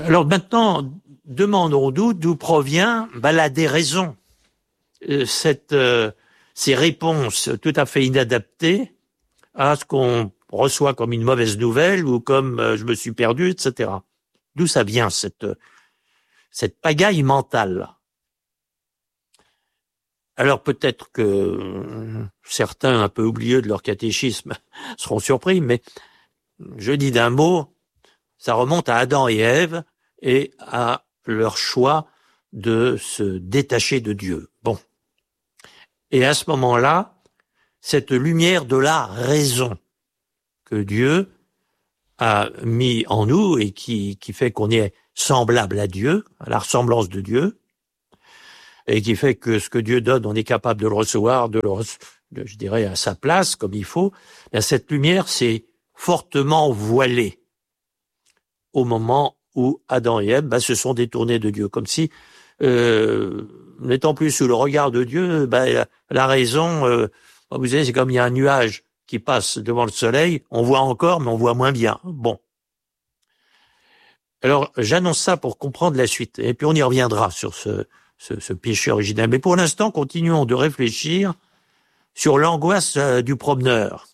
Alors maintenant, demandons-nous d'où provient la déraison, ces réponses tout à fait inadaptées à ce qu'on reçoit comme une mauvaise nouvelle ou comme je me suis perdu, etc. D'où ça vient cette pagaille mentale? Alors peut-être que certains un peu oublieux de leur catéchisme seront surpris, mais je dis d'un mot, ça remonte à Adam et Ève et à leur choix de se détacher de Dieu. Bon. Et à ce moment-là, cette lumière de la raison que Dieu a mis en nous et qui fait qu'on est semblable à Dieu, à la ressemblance de Dieu, et qui fait que ce que Dieu donne, on est capable de le recevoir, je dirais, à sa place, comme il faut. Bien, cette lumière s'est fortement voilée au moment où Adam et Ève se sont détournés de Dieu, comme si, n'étant plus sous le regard de Dieu, la raison, vous savez, c'est comme il y a un nuage qui passe devant le soleil, on voit encore, mais on voit moins bien. Bon. Alors, j'annonce ça pour comprendre la suite, et puis on y reviendra sur ce péché originel. Mais pour l'instant, continuons de réfléchir sur l'angoisse du promeneur.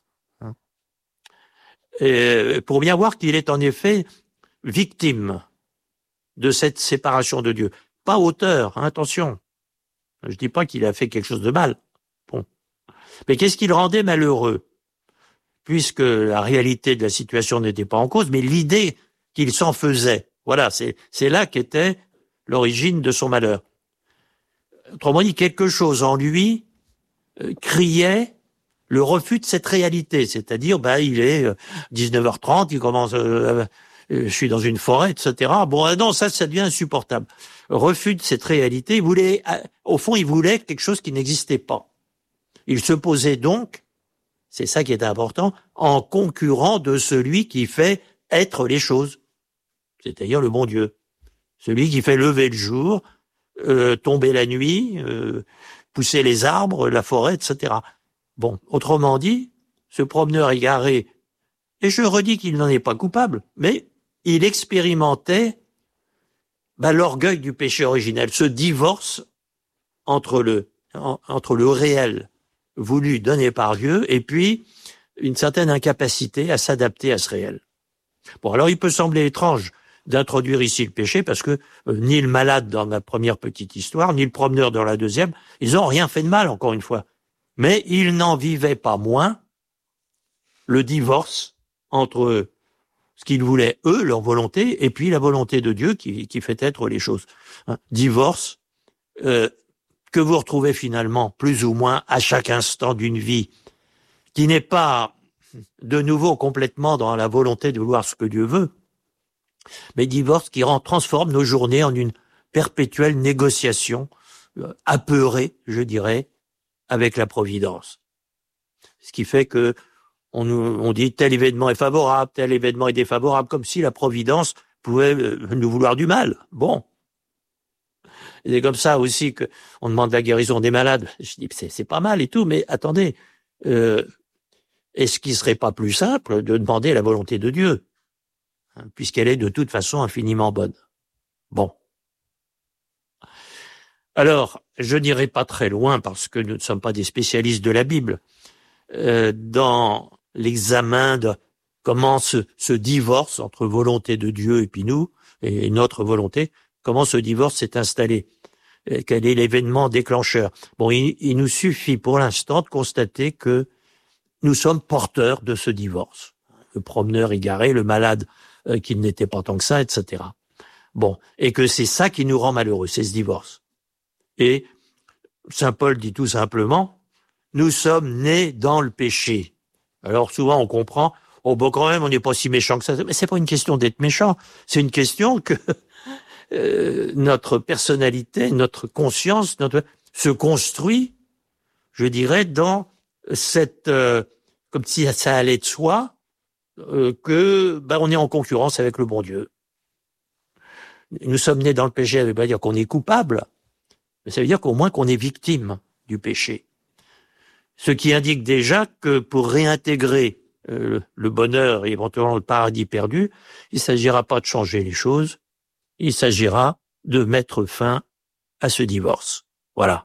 Et pour bien voir qu'il est en effet victime de cette séparation de Dieu. Pas auteur, attention. Je dis pas qu'il a fait quelque chose de mal. Bon. Mais qu'est-ce qui le rendait malheureux? Puisque la réalité de la situation n'était pas en cause, mais l'idée qu'il s'en faisait. Voilà, c'est là qu'était l'origine de son malheur. Autrement dit, quelque chose en lui criait le refus de cette réalité, c'est-à-dire, il est 19h30, il commence, je suis dans une forêt, etc. Bon, non, ça devient insupportable. Refus de cette réalité, au fond, il voulait quelque chose qui n'existait pas. Il se posait donc, c'est ça qui est important, en concurrent de celui qui fait être les choses, c'est-à-dire le bon Dieu. Celui qui fait lever le jour, tomber la nuit, pousser les arbres, la forêt, etc. Bon, autrement dit, ce promeneur égaré, et je redis qu'il n'en est pas coupable, mais il expérimentait l'orgueil du péché originel, ce divorce entre le réel voulu donné par Dieu et puis une certaine incapacité à s'adapter à ce réel. Bon, alors il peut sembler étrange d'introduire ici le péché parce que ni le malade dans la première petite histoire, ni le promeneur dans la deuxième, ils n'ont rien fait de mal, encore une fois. Mais ils n'en vivaient pas moins le divorce entre ce qu'ils voulaient, eux, leur volonté, et puis la volonté de Dieu qui fait être les choses. Divorce que vous retrouvez finalement plus ou moins à chaque instant d'une vie, qui n'est pas de nouveau complètement dans la volonté de vouloir ce que Dieu veut, mais divorce qui transforme nos journées en une perpétuelle négociation apeurée, je dirais, avec la providence. Ce qui fait que on dit tel événement est favorable, tel événement est défavorable, comme si la providence pouvait nous vouloir du mal. Bon. Et c'est comme ça aussi que on demande la guérison des malades. Je dis c'est pas mal et tout, mais attendez, est-ce qu'il serait pas plus simple de demander la volonté de Dieu, puisqu'elle est de toute façon infiniment bonne? Bon. Alors, je n'irai pas très loin parce que nous ne sommes pas des spécialistes de la Bible. Dans l'examen de comment ce divorce entre volonté de Dieu et puis nous, et notre volonté, comment ce divorce s'est installé, quel est l'événement déclencheur. Bon, il nous suffit pour l'instant de constater que nous sommes porteurs de ce divorce. Le promeneur égaré, le malade qui n'était pas tant que ça, etc. Bon, et que c'est ça qui nous rend malheureux, c'est ce divorce. Et Saint Paul dit tout simplement, nous sommes nés dans le péché. Alors souvent on comprend, quand même on n'est pas si méchant que ça. Mais c'est pas une question d'être méchant, c'est une question que notre personnalité, notre conscience, se construit, je dirais, dans cette, comme si ça allait de soi, que on est en concurrence avec le bon Dieu. Nous sommes nés dans le péché, ça veut pas dire qu'on est coupable, mais ça veut dire qu'au moins qu'on est victime du péché. Ce qui indique déjà que pour réintégrer le bonheur et éventuellement le paradis perdu, il ne s'agira pas de changer les choses, il s'agira de mettre fin à ce divorce. Voilà.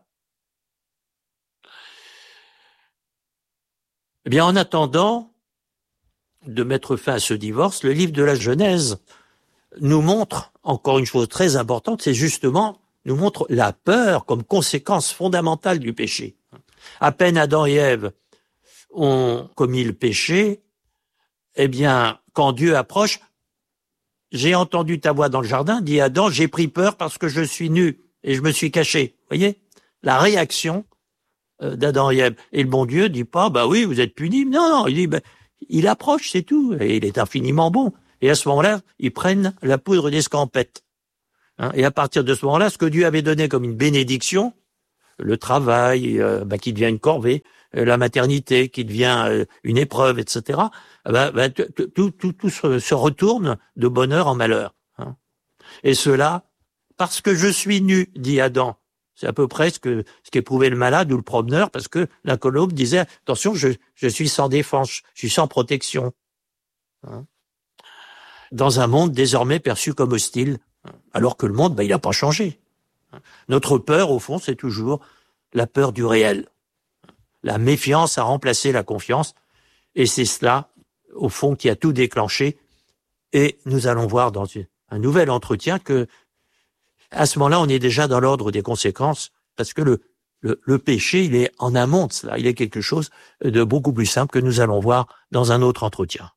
Eh bien, en attendant de mettre fin à ce divorce, le livre de la Genèse nous montre encore une chose très importante, c'est justement nous montre la peur comme conséquence fondamentale du péché. À peine Adam et Ève ont commis le péché, eh bien, quand Dieu approche, j'ai entendu ta voix dans le jardin, dit Adam, j'ai pris peur parce que je suis nu et je me suis caché. Vous voyez, la réaction d'Adam et Ève. Et le bon Dieu dit pas, bah oui, vous êtes punis. Non, non, il dit, bah, il approche, c'est tout, et il est infiniment bon. Et à ce moment-là, ils prennent la poudre d'escampette. Hein, et à partir de ce moment-là, ce que Dieu avait donné comme une bénédiction, le travail, qui devient une corvée, la maternité qui devient une épreuve, etc., tout se retourne de bonheur en malheur. Hein. Et cela, parce que je suis nu, dit Adam. C'est à peu près ce qu'éprouvait le malade ou le promeneur, parce que l'incolobe disait, attention, je suis sans défense, je suis sans protection. Hein. Dans un monde désormais perçu comme hostile, alors que le monde, il n'a pas changé. Notre peur, au fond, c'est toujours la peur du réel. La méfiance a remplacé la confiance, et c'est cela, au fond, qui a tout déclenché. Et nous allons voir dans un nouvel entretien que, à ce moment-là, on est déjà dans l'ordre des conséquences, parce que le péché, il est en amont de cela. Il est quelque chose de beaucoup plus simple que nous allons voir dans un autre entretien.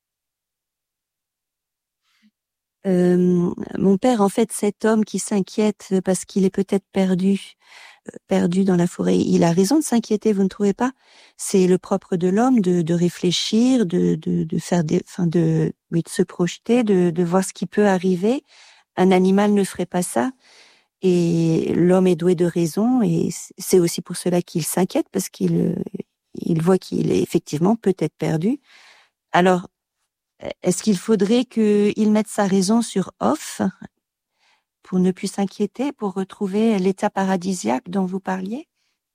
Mon père, en fait, cet homme qui s'inquiète parce qu'il est peut-être perdu dans la forêt, il a raison de s'inquiéter, vous ne trouvez pas? C'est le propre de l'homme de réfléchir, de faire de se projeter, de voir ce qui peut arriver. Un animal ne ferait pas ça. Et l'homme est doué de raison, et c'est aussi pour cela qu'il s'inquiète, parce qu'il voit qu'il est effectivement peut-être perdu. Alors, est-ce qu'il faudrait qu'il mette sa raison sur off pour ne plus s'inquiéter, pour retrouver l'état paradisiaque dont vous parliez?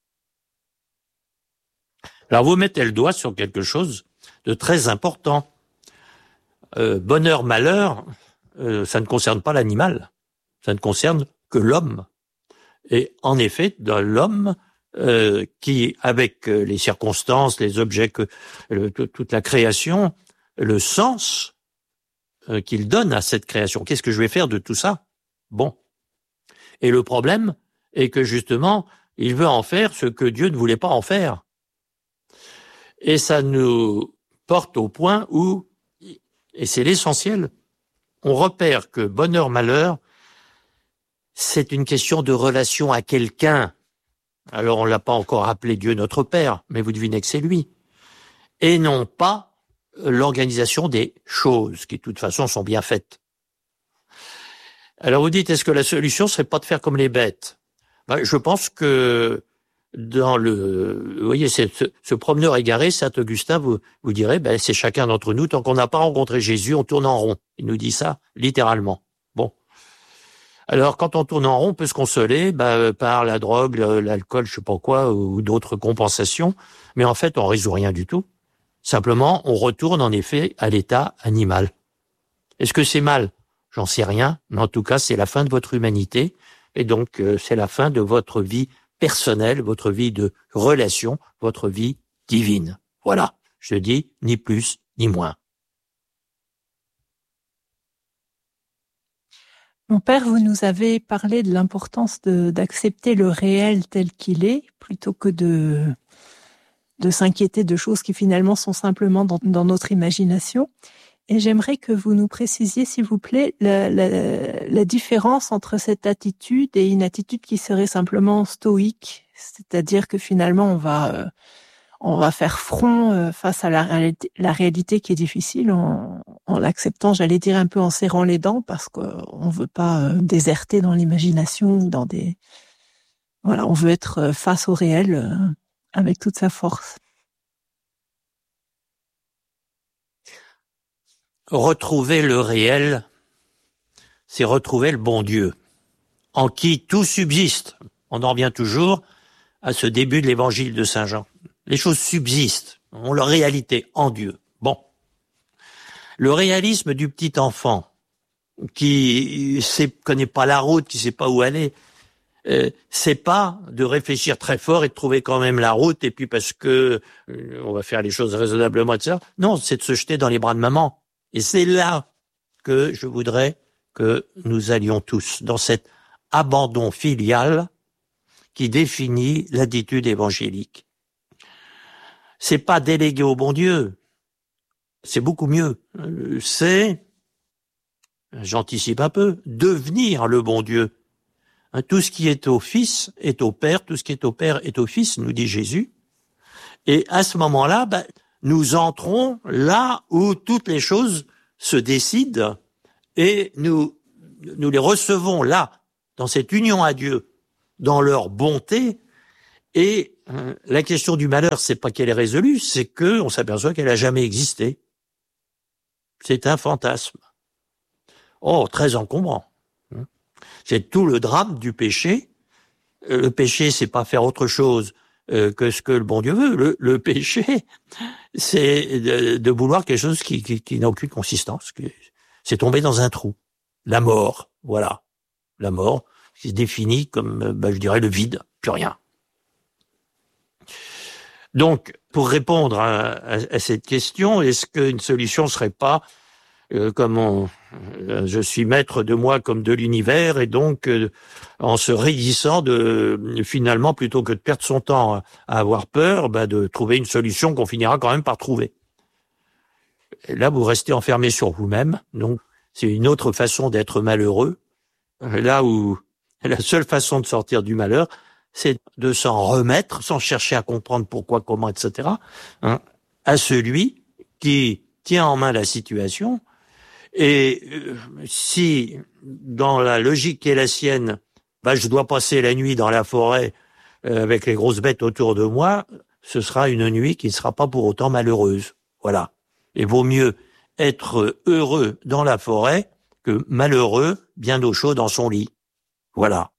Alors vous mettez le doigt sur quelque chose de très important. Bonheur, malheur, ça ne concerne pas l'animal, ça ne concerne que l'homme. Et en effet, dans l'homme qui, avec les circonstances, les objets, toute la création, le sens qu'il donne à cette création. Qu'est-ce que je vais faire de tout ça? Bon. Et le problème est que justement, il veut en faire ce que Dieu ne voulait pas en faire. Et ça nous porte au point où, et c'est l'essentiel, on repère que bonheur, malheur, c'est une question de relation à quelqu'un. Alors on l'a pas encore appelé Dieu notre Père, mais vous devinez que c'est lui. Et non pas l'organisation des choses, qui de toute façon sont bien faites. Alors vous dites, est-ce que la solution serait pas de faire comme les bêtes? Je pense que vous voyez, ce promeneur égaré, Saint-Augustin vous dirait, c'est chacun d'entre nous, tant qu'on n'a pas rencontré Jésus, on tourne en rond. Il nous dit ça, littéralement. Bon. Alors, quand on tourne en rond, on peut se consoler, par la drogue, l'alcool, je sais pas quoi, ou d'autres compensations. Mais en fait, on résout rien du tout. Simplement, on retourne en effet à l'état animal. Est-ce que c'est mal? J'en sais rien, mais en tout cas, c'est la fin de votre humanité, et donc c'est la fin de votre vie personnelle, votre vie de relation, votre vie divine. Voilà, je dis ni plus ni moins. Mon père, vous nous avez parlé de l'importance d'accepter le réel tel qu'il est, plutôt que de s'inquiéter de choses qui finalement sont simplement dans notre imagination. Et j'aimerais que vous nous précisiez, s'il vous plaît, la différence entre cette attitude et une attitude qui serait simplement stoïque, c'est-à-dire que finalement on va faire front face à la réalité qui est difficile en l'acceptant, j'allais dire un peu en serrant les dents, parce qu'on veut pas déserter dans l'imagination, on veut être face au réel avec toute sa force. Retrouver le réel, c'est retrouver le bon Dieu, en qui tout subsiste. On en revient toujours à ce début de l'évangile de Saint Jean. Les choses subsistent, ont leur réalité en Dieu. Bon. Le réalisme du petit enfant, qui connaît pas la route, qui sait pas où aller, c'est pas de réfléchir très fort et de trouver quand même la route, et puis parce que on va faire les choses raisonnablement, etc. Non, c'est de se jeter dans les bras de maman. Et c'est là que je voudrais que nous allions tous, dans cet abandon filial qui définit l'attitude évangélique. C'est pas déléguer au bon Dieu, c'est beaucoup mieux. C'est, j'anticipe un peu, devenir le bon Dieu. Tout ce qui est au Fils est au Père, tout ce qui est au Père est au Fils, nous dit Jésus. Et à ce moment-là, nous entrons là où toutes les choses se décident et nous les recevons là, dans cette union à Dieu, dans leur bonté. Et la question du malheur, c'est pas qu'elle est résolue, c'est que on s'aperçoit qu'elle a jamais existé. C'est un fantasme. Oh, très encombrant. C'est tout le drame du péché. Le péché, c'est pas faire autre chose que ce que le bon Dieu veut. Le péché, c'est de vouloir quelque chose qui n'a aucune consistance. C'est tomber dans un trou. La mort, voilà. La mort, qui se définit comme, je dirais, le vide, plus rien. Donc, pour répondre à cette question, est-ce qu'une solution serait pas je suis maître de moi comme de l'univers, et donc en se raidissant finalement, plutôt que de perdre son temps à avoir peur, de trouver une solution qu'on finira quand même par trouver. Et là, vous restez enfermé sur vous-même, donc c'est une autre façon d'être malheureux, là où la seule façon de sortir du malheur, c'est de s'en remettre, sans chercher à comprendre pourquoi, comment, etc., à celui qui tient en main la situation. Et si, dans la logique qui est la sienne, je dois passer la nuit dans la forêt avec les grosses bêtes autour de moi, ce sera une nuit qui ne sera pas pour autant malheureuse. Voilà. Et vaut mieux être heureux dans la forêt que malheureux bien au chaud dans son lit. Voilà.